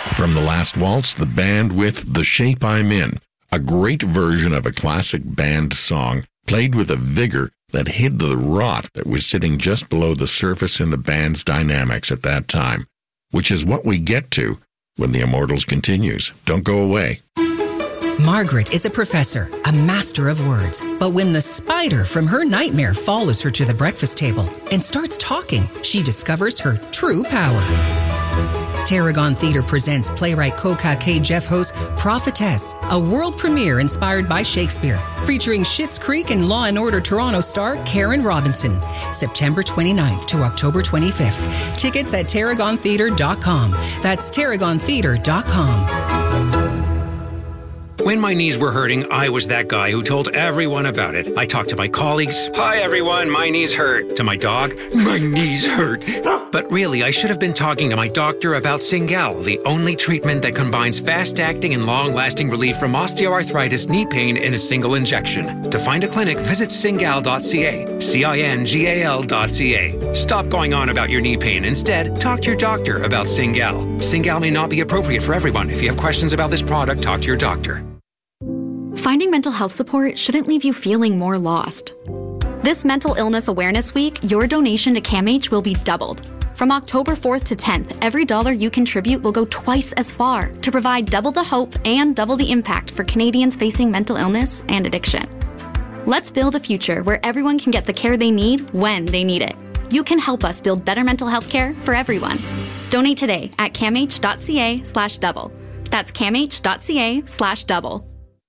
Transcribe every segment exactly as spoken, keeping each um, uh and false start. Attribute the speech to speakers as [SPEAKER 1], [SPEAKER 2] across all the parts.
[SPEAKER 1] From The Last Waltz, the band with The Shape I'm In, a great version of a classic band song, played with a vigor that hid the rot that was sitting just below the surface in the band's dynamics at that time, which is what we get to when The Immortals continues. Don't go away.
[SPEAKER 2] Margaret is a professor, a master of words. But when the spider from her nightmare follows her to the breakfast table and starts talking, she discovers her true power. Tarragon Theatre presents playwright Coca K. Jeff Ho's Prophetess, a world premiere inspired by Shakespeare, featuring Schitt's Creek and Law and Order Toronto star Karen Robinson. September twenty-ninth to October twenty-fifth. Tickets at tarragon theatre dot com. That's tarragon theatre dot com.
[SPEAKER 3] When my knees were hurting, I was that guy who told everyone about it. I talked to my colleagues. Hi, everyone. My knees hurt. To my dog. My knees hurt. But really, I should have been talking to my doctor about Cingal, the only treatment that combines fast-acting and long-lasting relief from osteoarthritis knee pain in a single injection. To find a clinic, visit cingal dot c a. C I N G A L dot C A. Stop going on about your knee pain. Instead, talk to your doctor about Cingal. Cingal may not be appropriate for everyone. If you have questions about this product, talk to your doctor.
[SPEAKER 4] Finding mental health support shouldn't leave you feeling more lost. This Mental Illness Awareness Week, your donation to CAMH will be doubled. From October fourth to tenth, every dollar you contribute will go twice as far to provide double the hope and double the impact for Canadians facing mental illness and addiction. Let's build a future where everyone can get the care they need when they need it. You can help us build better mental health care for everyone. Donate today at camh dot c a slash double. That's camh dot c a slash double.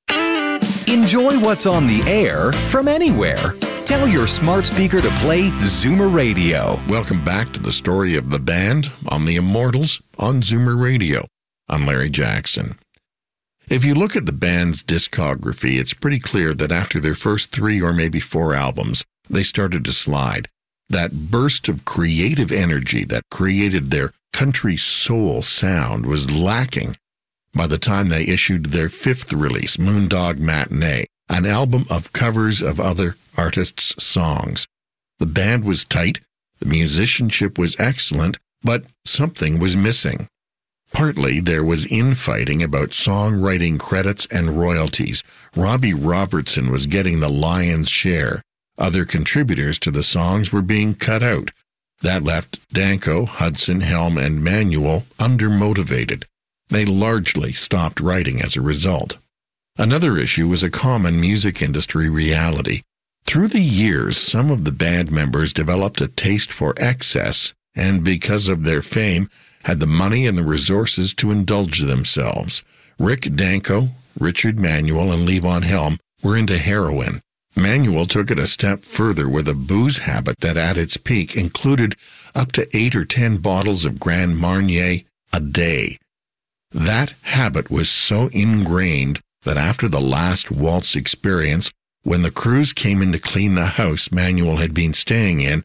[SPEAKER 5] Enjoy what's on the air from anywhere. Tell your smart speaker to play Zoomer Radio.
[SPEAKER 1] Welcome back to the story of the band on The Immortals on Zoomer Radio. I'm Larry Jackson. If you look at the band's discography, it's pretty clear that after their first three or maybe four albums, they started to slide. That burst of creative energy that created their country soul sound was lacking by the time they issued their fifth release, Moondog Matinee, an album of covers of other artists' songs. The band was tight, the musicianship was excellent, but something was missing. Partly there was infighting about songwriting credits and royalties. Robbie Robertson was getting the lion's share. Other contributors to the songs were being cut out. That left Danko, Hudson, Helm, and Manuel undermotivated. They largely stopped writing as a result. Another issue was a common music industry reality. Through the years, some of the band members developed a taste for excess, and because of their fame, had the money and the resources to indulge themselves. Rick Danko, Richard Manuel, and Levon Helm were into heroin. Manuel took it a step further with a booze habit that at its peak included up to eight or ten bottles of Grand Marnier a day. That habit was so ingrained that after the Last Waltz experience, when the crews came in to clean the house Manuel had been staying in,